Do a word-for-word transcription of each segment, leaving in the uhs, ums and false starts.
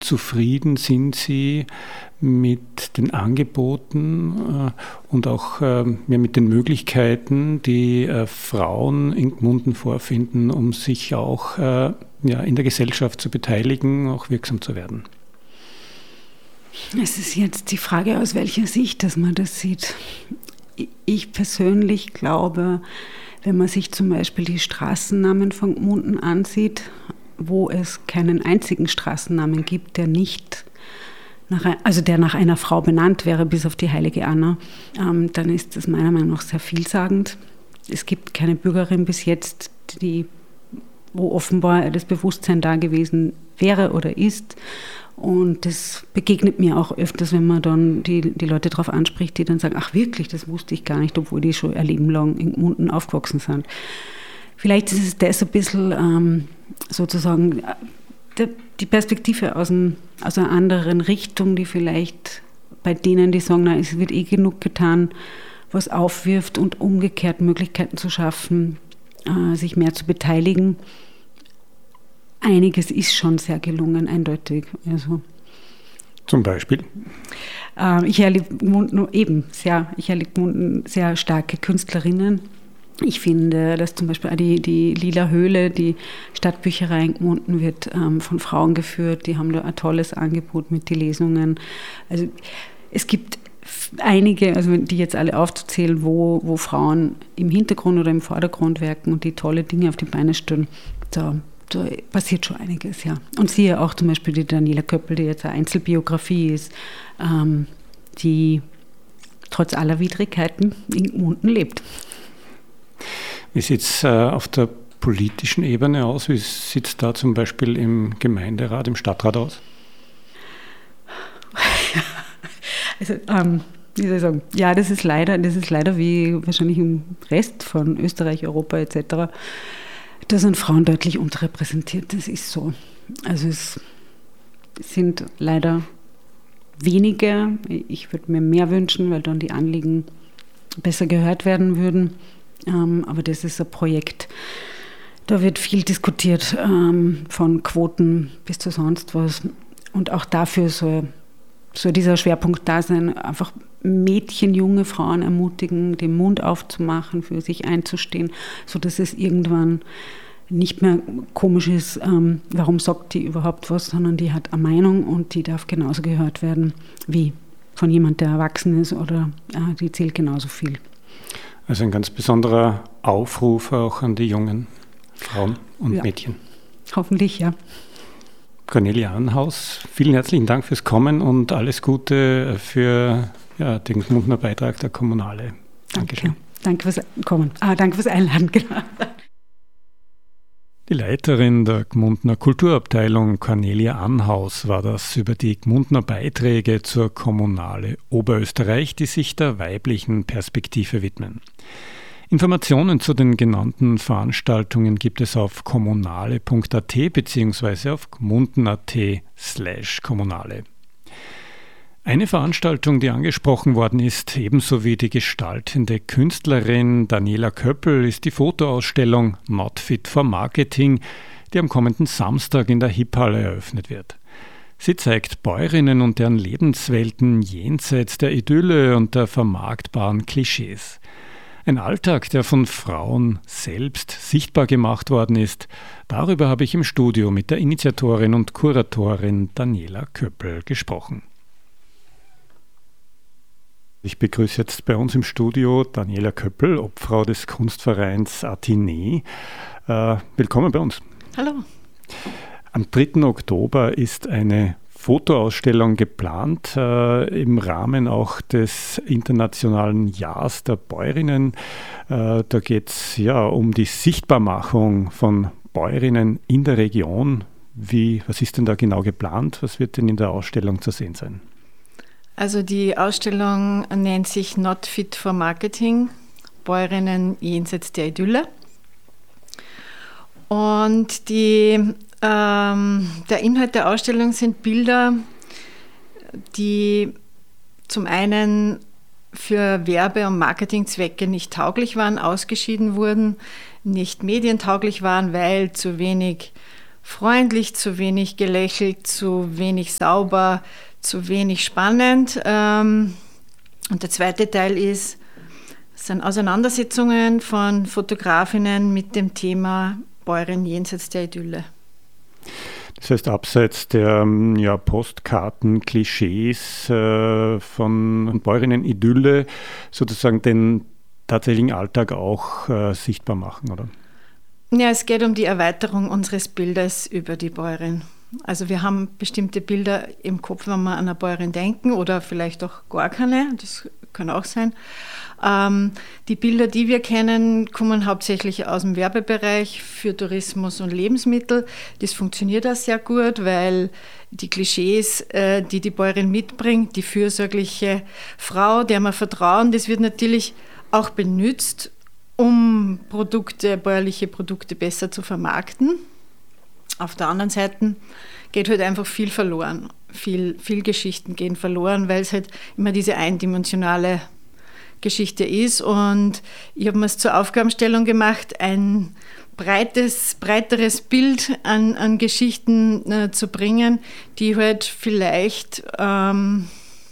zufrieden sind Sie mit den Angeboten äh, und auch äh, ja, mit den Möglichkeiten, die äh, Frauen in Gmunden vorfinden, um sich auch äh, ja, in der Gesellschaft zu beteiligen, auch wirksam zu werden? Es ist jetzt die Frage, aus welcher Sicht, dass man das sieht. Ich persönlich glaube, wenn man sich zum Beispiel die Straßennamen von Gmunden ansieht, wo es keinen einzigen Straßennamen gibt, der nicht nach, also der nach einer Frau benannt wäre, bis auf die heilige Anna, ähm, dann ist das meiner Meinung nach sehr vielsagend. Es gibt keine Bürgerin bis jetzt, die, wo offenbar das Bewusstsein da gewesen wäre oder ist. Und das begegnet mir auch öfters, wenn man dann die, die Leute darauf anspricht, die dann sagen, ach wirklich, das wusste ich gar nicht, obwohl die schon ihr Leben lang in Gmunden aufgewachsen sind. Vielleicht ist es das ein bisschen ähm, sozusagen der, die Perspektive aus, ein, aus einer anderen Richtung, die vielleicht bei denen, die sagen, na, es wird eh genug getan, was aufwirft und umgekehrt Möglichkeiten zu schaffen, äh, sich mehr zu beteiligen. Einiges ist schon sehr gelungen, eindeutig. Also, zum Beispiel? Äh, ich erlebe Gmunden eben sehr, ich erlebe Gmunden sehr starke Künstlerinnen. Ich finde, dass zum Beispiel auch die, die Lila Höhle, die Stadtbücherei in Gmunden, wird ähm, von Frauen geführt. Die haben da ein tolles Angebot mit den Lesungen. Also es gibt einige, also die jetzt alle aufzuzählen, wo, wo Frauen im Hintergrund oder im Vordergrund wirken und die tolle Dinge auf die Beine stellen. Da Da passiert schon einiges, ja. Und siehe auch zum Beispiel die Daniela Köppel, die jetzt eine Einzelbiografie ist, ähm, die trotz aller Widrigkeiten in Gmunden lebt. Wie sieht es äh, auf der politischen Ebene aus? Wie sieht es da zum Beispiel im Gemeinderat, im Stadtrat aus? Also, ähm, wie soll ich sagen, ja, das ist leider, das ist leider wie wahrscheinlich im Rest von Österreich, Europa et cetera, da sind Frauen deutlich unterrepräsentiert, das ist so. Also es sind leider wenige. Ich würde mir mehr wünschen, weil dann die Anliegen besser gehört werden würden. Ähm, aber das ist ein Projekt, da wird viel diskutiert, ähm, von Quoten bis zu sonst was. Und auch dafür soll, soll dieser Schwerpunkt da sein, einfach Mädchen, junge Frauen ermutigen, den Mund aufzumachen, für sich einzustehen, sodass es irgendwann nicht mehr komisch ist, ähm, warum sagt die überhaupt was, sondern die hat eine Meinung und die darf genauso gehört werden wie von jemand, der erwachsen ist, oder äh, die zählt genauso viel. Also ein ganz besonderer Aufruf auch an die jungen Frauen und ja. Mädchen. Hoffentlich, ja. Cornelia Arnhaus, vielen herzlichen Dank fürs Kommen und alles Gute für ja, den Gmundner Beitrag der Kommunale. Dankeschön. Danke, danke fürs Kommen. Ah, danke fürs Einladen, genau. Die Leiterin der Gmundner Kulturabteilung, Cornelia Arnhaus, war das über die Gmundner Beiträge zur Kommunale Oberösterreich, die sich der weiblichen Perspektive widmen. Informationen zu den genannten Veranstaltungen gibt es auf kommunale punkt a t bzw. auf gmunden punkt a t slash kommunale. Eine Veranstaltung, die angesprochen worden ist, ebenso wie die gestaltende Künstlerin Daniela Köppel, ist die Fotoausstellung Not Fit for Marketing, die am kommenden Samstag in der Hipphalle eröffnet wird. Sie zeigt Bäuerinnen und deren Lebenswelten jenseits der Idylle und der vermarktbaren Klischees. Ein Alltag, der von Frauen selbst sichtbar gemacht worden ist, darüber habe ich im Studio mit der Initiatorin und Kuratorin Daniela Köppel gesprochen. Ich begrüße jetzt bei uns im Studio Daniela Köppel, Obfrau des Kunstvereins Athenee. Äh, willkommen bei uns. Hallo. Am dritten Oktober ist eine Fotoausstellung geplant, äh, im Rahmen auch des Internationalen Jahres der Bäuerinnen. Äh, da geht es ja um die Sichtbarmachung von Bäuerinnen in der Region. Wie, was ist denn da genau geplant? Was wird denn in der Ausstellung zu sehen sein? Also die Ausstellung nennt sich Not Fit for Marketing, Bäuerinnen jenseits der Idylle. Und die, ähm, der Inhalt der Ausstellung sind Bilder, die zum einen für Werbe- und Marketingzwecke nicht tauglich waren, ausgeschieden wurden, nicht medientauglich waren, weil zu wenig freundlich, zu wenig gelächelt, zu wenig sauber, zu wenig spannend. Und der zweite Teil ist, es sind Auseinandersetzungen von Fotografinnen mit dem Thema Bäuerin jenseits der Idylle. Das heißt, abseits der ja, Postkarten, Klischees äh, von Bäuerinnen-Idylle sozusagen den tatsächlichen Alltag auch äh, sichtbar machen, oder? Ja, es geht um die Erweiterung unseres Bildes über die Bäuerin. Also wir haben bestimmte Bilder im Kopf, wenn wir an eine Bäuerin denken oder vielleicht auch gar keine, das kann auch sein. Ähm, die Bilder, die wir kennen, kommen hauptsächlich aus dem Werbebereich für Tourismus und Lebensmittel. Das funktioniert auch sehr gut, weil die Klischees, äh, die die Bäuerin mitbringt, die fürsorgliche Frau, der wir vertrauen, das wird natürlich auch benutzt, um Produkte, bäuerliche Produkte besser zu vermarkten. Auf der anderen Seite geht halt einfach viel verloren. Viel, viel Geschichten gehen verloren, weil es halt immer diese eindimensionale Geschichte ist. Und ich habe mir es zur Aufgabenstellung gemacht, ein breites, breiteres Bild an, an Geschichten äh, zu bringen, die halt vielleicht ähm,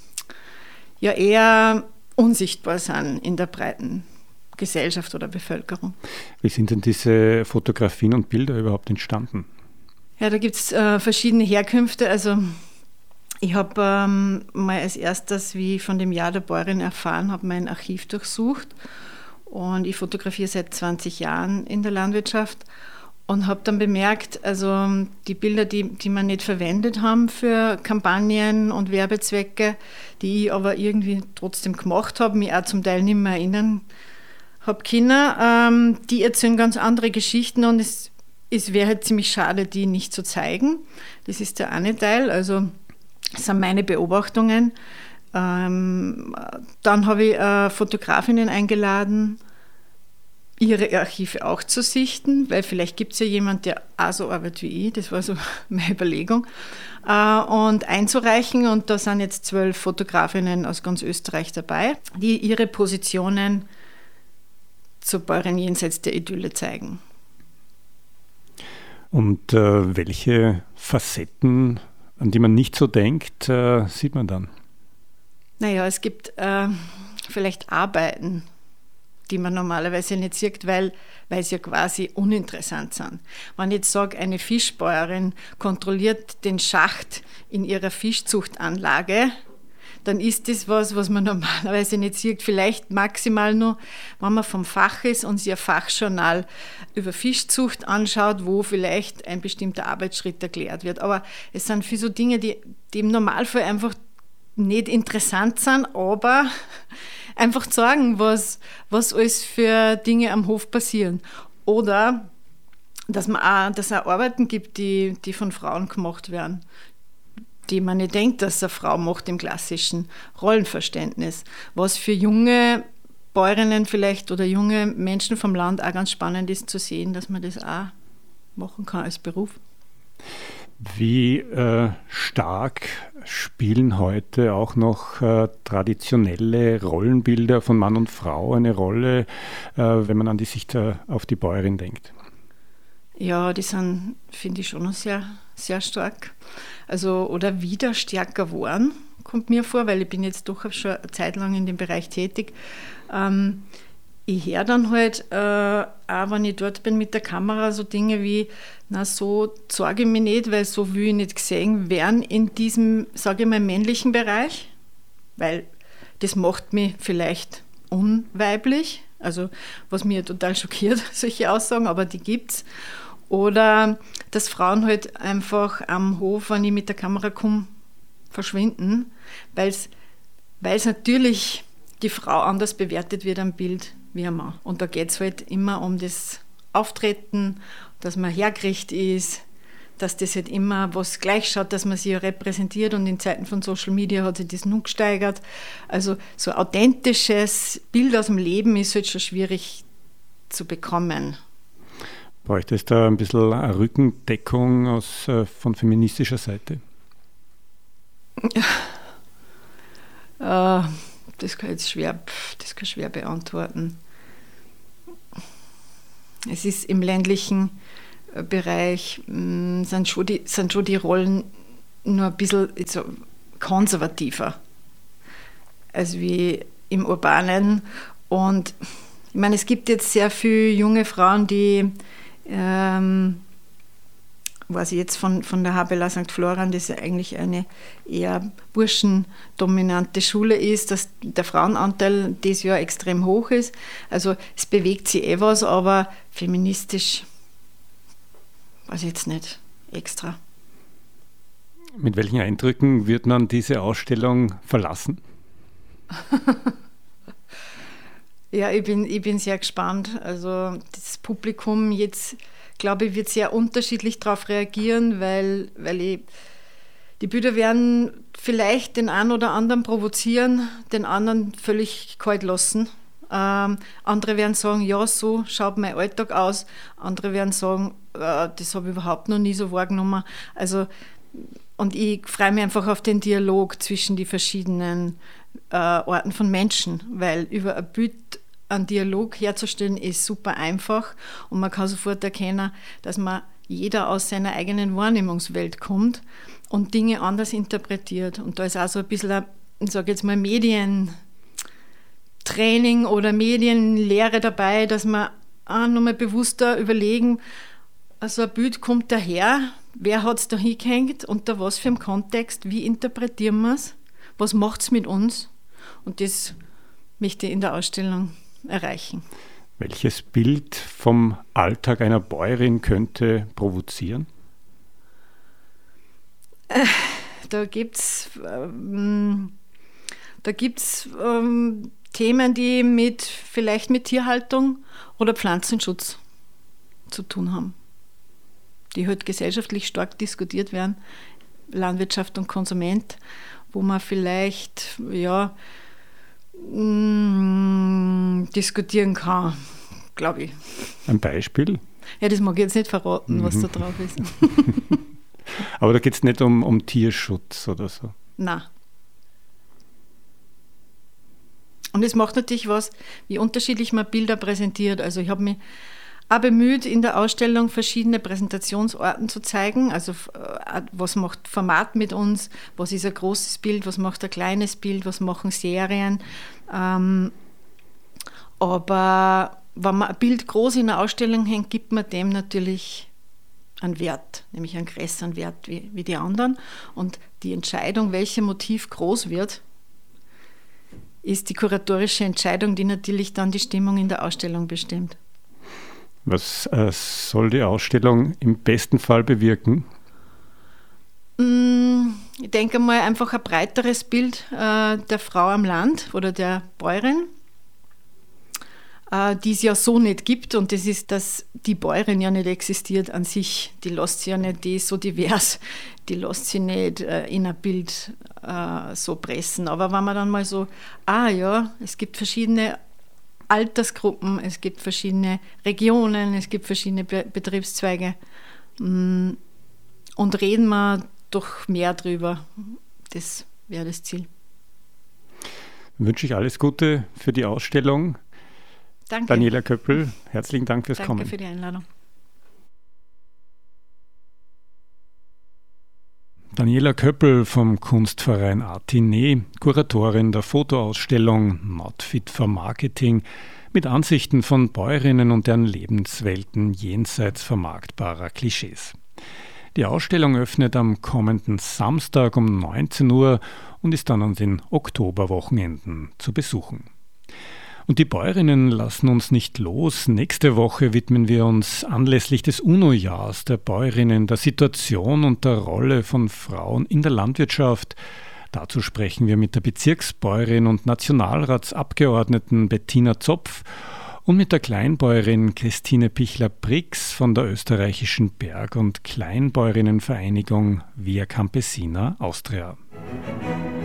ja eher unsichtbar sind in der breiten Gesellschaft oder Bevölkerung. Wie sind denn diese Fotografien und Bilder überhaupt entstanden? Ja, da gibt es äh, verschiedene Herkünfte. Also ich habe ähm, mal als erstes, wie ich von dem Jahr der Bäuerin erfahren habe, mein Archiv durchsucht. Und ich fotografiere seit zwanzig Jahren in der Landwirtschaft und habe dann bemerkt, also die Bilder, die, die wir nicht verwendet haben für Kampagnen und Werbezwecke, die ich aber irgendwie trotzdem gemacht habe, mich auch zum Teil nicht mehr erinnern habe Kinder, ähm, die erzählen ganz andere Geschichten und es, es wäre halt ziemlich schade, die nicht zu zeigen. Das ist der eine Teil, also das sind meine Beobachtungen. Ähm, dann habe ich äh, Fotografinnen eingeladen, ihre Archive auch zu sichten, weil vielleicht gibt es ja jemanden, der auch so arbeitet wie ich, das war so meine Überlegung, äh, und einzureichen. Und da sind jetzt zwölf Fotografinnen aus ganz Österreich dabei, die ihre Positionen zur Bäuerin jenseits der Idylle zeigen. Und äh, welche Facetten, an die man nicht so denkt, äh, sieht man dann? Naja, es gibt äh, vielleicht Arbeiten, die man normalerweise nicht sieht, weil, weil sie ja quasi uninteressant sind. Wenn ich jetzt sage, eine Fischbäuerin kontrolliert den Schacht in ihrer Fischzuchtanlage, dann ist das was, was man normalerweise nicht sieht. Vielleicht maximal nur, wenn man vom Fach ist und sich ein Fachjournal über Fischzucht anschaut, wo vielleicht ein bestimmter Arbeitsschritt erklärt wird. Aber es sind viele so Dinge, die, die im Normalfall einfach nicht interessant sind, aber einfach sagen, was, was alles für Dinge am Hof passieren. Oder dass man auch, dass es auch Arbeiten gibt, die, die von Frauen gemacht werden, die man nicht denkt, dass eine Frau macht im klassischen Rollenverständnis. Was für junge Bäuerinnen vielleicht oder junge Menschen vom Land auch ganz spannend ist zu sehen, dass man das auch machen kann als Beruf. Wie äh, stark spielen heute auch noch äh, traditionelle Rollenbilder von Mann und Frau eine Rolle, äh, wenn man an die Sicht äh, auf die Bäuerin denkt? Ja, die sind, finde ich, schon noch sehr, sehr stark. Also, oder wieder stärker geworden, kommt mir vor, weil ich bin jetzt doch schon eine Zeit lang in dem Bereich tätig. Ähm, ich höre dann halt, äh, auch wenn ich dort bin mit der Kamera, so Dinge wie, na, so sorge ich mich nicht, weil so will ich nicht gesehen werden in diesem, sage ich mal, männlichen Bereich, weil das macht mich vielleicht unweiblich, also was mir total schockiert, solche Aussagen, aber die gibt's. Oder dass Frauen halt einfach am Hof, wenn ich mit der Kamera komme, verschwinden, weil es natürlich die Frau anders bewertet wird am Bild wie ein Mann. Und da geht es halt immer um das Auftreten, dass man hergerichtet ist, dass das halt immer was gleich schaut, dass man sich ja repräsentiert, und in Zeiten von Social Media hat sich das nun gesteigert. Also so ein authentisches Bild aus dem Leben ist halt schon schwierig zu bekommen. Bräuchte es da ein bisschen eine Rückendeckung aus, äh, von feministischer Seite? Ja. Äh, das kann ich jetzt schwer, das kann ich schwer beantworten. Es ist im ländlichen Bereich mh, sind, schon die, sind schon die Rollen nur ein bisschen so konservativer als wie im Urbanen. Und ich meine, es gibt jetzt sehr viele junge Frauen, die, ähm, was ich jetzt von, von der Habela Sankt Florian, das ja eigentlich eine eher burschendominante Schule ist, dass der Frauenanteil dieses Jahr extrem hoch ist. Also es bewegt sich eh was, aber feministisch weiß ich jetzt nicht extra. Mit welchen Eindrücken wird man diese Ausstellung verlassen? Ja, ich bin, ich bin sehr gespannt. Also das Publikum jetzt, glaube ich, wird sehr unterschiedlich darauf reagieren, weil, weil ich, die Bilder werden vielleicht den einen oder anderen provozieren, den anderen völlig kalt lassen. Ähm, andere werden sagen, ja, so schaut mein Alltag aus. Andere werden sagen, äh, das habe ich überhaupt noch nie so wahrgenommen. Also, und ich freue mich einfach auf den Dialog zwischen die verschiedenen äh, Arten von Menschen, weil über ein Bild einen Dialog herzustellen ist super einfach und man kann sofort erkennen, dass man jeder aus seiner eigenen Wahrnehmungswelt kommt und Dinge anders interpretiert. Und da ist auch so ein bisschen, ein, ich sage jetzt mal, Medientraining oder Medienlehre dabei, dass man auch nochmal bewusster überlegen, also ein Bild kommt daher, wer hat es da hingehängt, unter was für einem Kontext, wie interpretieren wir es, was macht es mit uns? Und das möchte ich in der Ausstellung erreichen. Welches Bild vom Alltag einer Bäuerin könnte provozieren? Äh, da gibt es ähm, da gibt's, ähm, Themen, die mit, vielleicht mit Tierhaltung oder Pflanzenschutz zu tun haben, die halt gesellschaftlich stark diskutiert werden, Landwirtschaft und Konsument, wo man vielleicht ja mh, diskutieren kann, glaube ich. Ein Beispiel? Ja, das mag ich jetzt nicht verraten, mhm. was da drauf ist. Aber da geht es nicht um, um Tierschutz oder so? Nein. Und es macht natürlich was, wie unterschiedlich man Bilder präsentiert. Also ich habe mich auch bemüht, in der Ausstellung verschiedene Präsentationsorten zu zeigen. Also was macht Format mit uns, was ist ein großes Bild, was macht ein kleines Bild, was machen Serien. Ähm, aber wenn man ein Bild groß in der Ausstellung hängt, gibt man dem natürlich einen Wert, nämlich einen größeren Wert wie, wie die anderen. Und die Entscheidung, welches Motiv groß wird, ist die kuratorische Entscheidung, die natürlich dann die Stimmung in der Ausstellung bestimmt. Was äh, soll die Ausstellung im besten Fall bewirken? Ich denke mal einfach ein breiteres Bild äh, der Frau am Land oder der Bäuerin, äh, die es ja so nicht gibt. Und das ist, dass die Bäuerin ja nicht existiert an sich. Die lässt sich ja nicht, die ist so divers, die lässt sich nicht äh, in ein Bild äh, so pressen. Aber wenn man dann mal so, ah ja, es gibt verschiedene Altersgruppen, es gibt verschiedene Regionen, es gibt verschiedene Be- Betriebszweige und reden wir doch mehr drüber. Das wäre das Ziel. Dann wünsche ich alles Gute für die Ausstellung. Danke. Daniela Köppel, herzlichen Dank fürs Danke Kommen. Danke für die Einladung. Daniela Köppel vom Kunstverein Artinet, Kuratorin der Fotoausstellung Not Fit for Marketing mit Ansichten von Bäuerinnen und deren Lebenswelten jenseits vermarktbarer Klischees. Die Ausstellung öffnet am kommenden Samstag um neunzehn Uhr und ist dann an den Oktoberwochenenden zu besuchen. Und die Bäuerinnen lassen uns nicht los. Nächste Woche widmen wir uns anlässlich des UNO-Jahrs der Bäuerinnen der Situation und der Rolle von Frauen in der Landwirtschaft. Dazu sprechen wir mit der Bezirksbäuerin und Nationalratsabgeordneten Bettina Zopf und mit der Kleinbäuerin Christine Pichler-Brix von der österreichischen Berg- und Kleinbäuerinnenvereinigung Via Campesina Austria.